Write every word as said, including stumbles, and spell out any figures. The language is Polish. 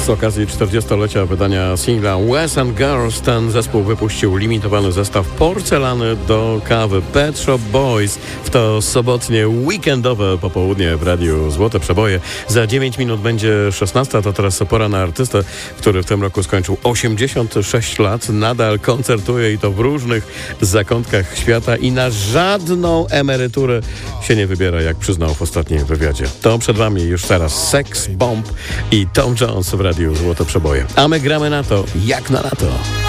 Z okazji czterdziestolecia wydania singla Wes and Girls ten zespół wypuścił limitowany zestaw porcelany do kawy Pet Shop Boys. W to sobotnie, weekendowe popołudnie w Radiu Złote Przeboje. Za dziewięć minut będzie szesnasta, to teraz pora na artystę, który w tym roku skończył osiemdziesiąt sześć lat. Nadal koncertuje i to w różnych zakątkach świata i na żadną emeryturę się nie wybiera, jak przyznał w ostatnim wywiadzie. To przed wami już teraz Sex Bomb i Tom Jones w Radiu Złote Przeboje. A my gramy na to, jak na lato.